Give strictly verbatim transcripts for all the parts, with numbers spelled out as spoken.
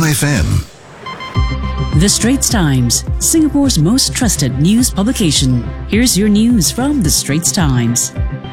F M. The Straits Times, Singapore's most trusted news publication. Here's your news from The Straits Times.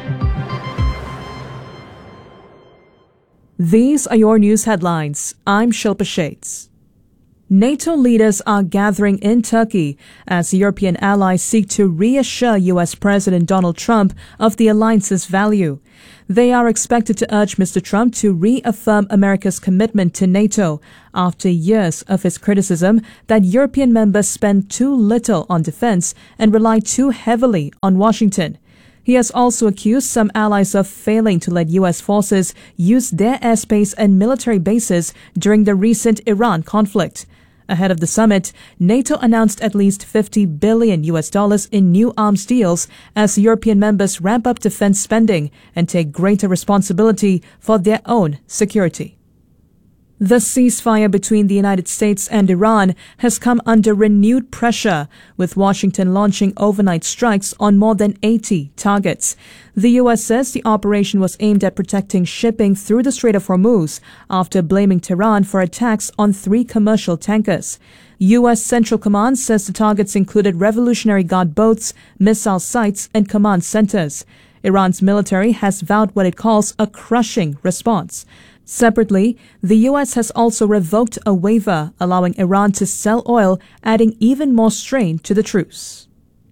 These are your news headlines. I'm Shilpa Shades. NATO leaders are gathering in Turkey as European allies seek to reassure U S President Donald Trump of the alliance's value. They are expected to urge Mister Trump to reaffirm America's commitment to NATO after years of his criticism that European members spend too little on defense and rely too heavily on Washington. He has also accused some allies of failing to let U S forces use their airspace and military bases during the recent Iran conflict. Ahead of the summit, NATO announced at least fifty billion U S dollars in new arms deals as European members ramp up defense spending and take greater responsibility for their own security. The ceasefire between the United States and Iran has come under renewed pressure, with Washington launching overnight strikes on more than eighty targets. The U S says the operation was aimed at protecting shipping through the Strait of Hormuz after blaming Tehran for attacks on three commercial tankers. U S Central Command says the targets included Revolutionary Guard boats, missile sites, and command centers. Iran's military has vowed what it calls a crushing response. Separately, the U S has also revoked a waiver allowing Iran to sell oil, adding even more strain to the truce.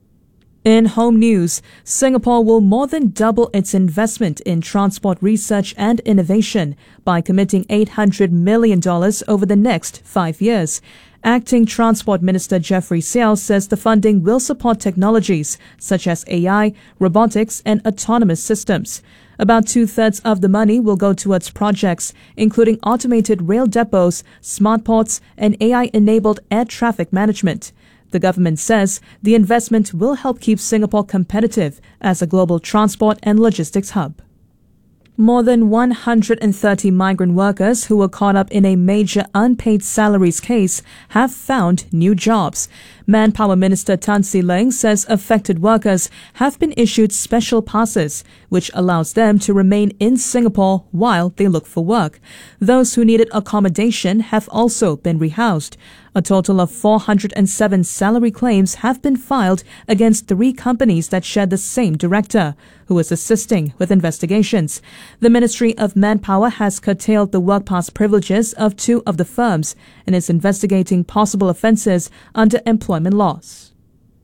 In home news, Singapore will more than double its investment in transport research and innovation by committing eight hundred million dollars over the next five years. Acting Transport Minister Jeffrey Seow says the funding will support technologies such as A I, robotics, and autonomous systems. About two-thirds of the money will go towards projects, including automated rail depots, smart ports, and A I-enabled air traffic management. The government says the investment will help keep Singapore competitive as a global transport and logistics hub. More than one hundred thirty migrant workers who were caught up in a major unpaid salaries case have found new jobs. Manpower Minister Tan See Leng says affected workers have been issued special passes, which allows them to remain in Singapore while they look for work. Those who needed accommodation have also been rehoused. A total of four hundred seven salary claims have been filed against three companies that share the same director, who is assisting with investigations. The Ministry of Manpower has curtailed the work pass privileges of two of the firms and is investigating possible offences under employment laws.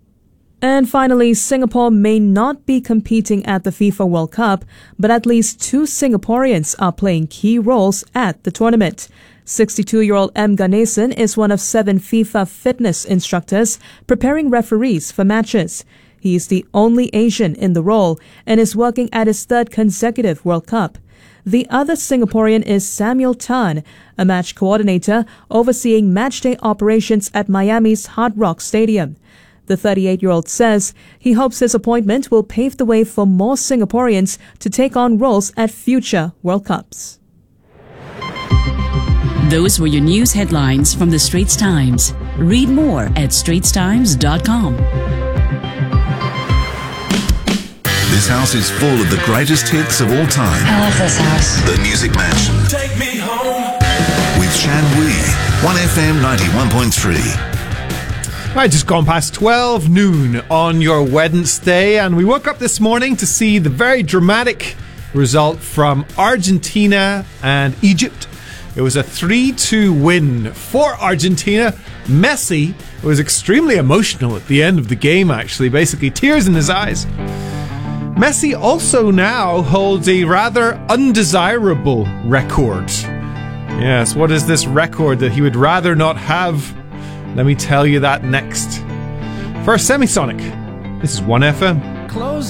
And finally, Singapore may not be competing at the FIFA World Cup, but at least two Singaporeans are playing key roles at the tournament. sixty-two-year-old M. Ganesan is one of seven FIFA fitness instructors preparing referees for matches. He is the only Asian in the role and is working at his third consecutive World Cup. The other Singaporean is Samuel Tan, a match coordinator overseeing matchday operations at Miami's Hard Rock Stadium. The thirty-eight-year-old says he hopes his appointment will pave the way for more Singaporeans to take on roles at future World Cups. Those were your news headlines from The Straits Times. Read more at straits times dot com. This house is full of the greatest hits of all time. I love this house. The Music Mansion. Take me home. With Shan Wee. one F M ninety-one point three. Right, just gone past twelve noon on your Wednesday, and we woke up this morning to see the very dramatic result from Argentina and Egypt. It was a three two win for Argentina. Messi was extremely emotional at the end of the game, actually, basically tears in his eyes. Messi also now holds a rather undesirable record. Yes, what is this record that he would rather not have? Let me tell you that next. First, Semisonic. This is one F M. Close